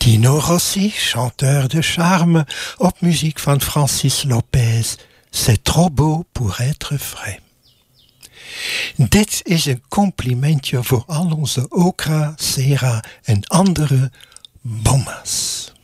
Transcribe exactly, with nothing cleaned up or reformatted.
Dino Rossi, chanteur de charme, op muziek van Francis Lopez. C'est trop beau pour être vrai. Dit is een complimentje voor al onze okra, sera en andere bomma's.